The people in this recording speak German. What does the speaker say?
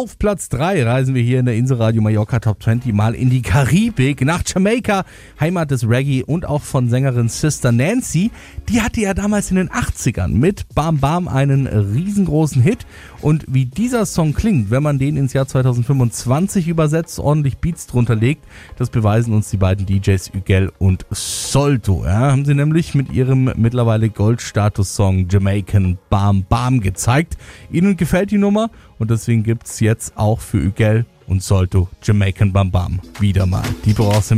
Auf Platz 3 reisen wir hier in der Inselradio Mallorca Top 20 mal in die Karibik, nach Jamaika, Heimat des Reggae und auch von Sängerin Sister Nancy. Die hatte ja damals in den 80ern mit Bam Bam einen riesengroßen Hit. Und wie dieser Song klingt, wenn man den ins Jahr 2025 übersetzt, ordentlich Beats drunter legt, das beweisen uns die beiden DJs Ugel und Solto. Ja, haben sie nämlich mit ihrem mittlerweile Goldstatus-Song Jamaican Bam Bam gezeigt. Ihnen gefällt die Nummer und deswegen gibt's jetzt auch für Ugel und Solto Jamaican Bam Bam wieder mal die Bronze.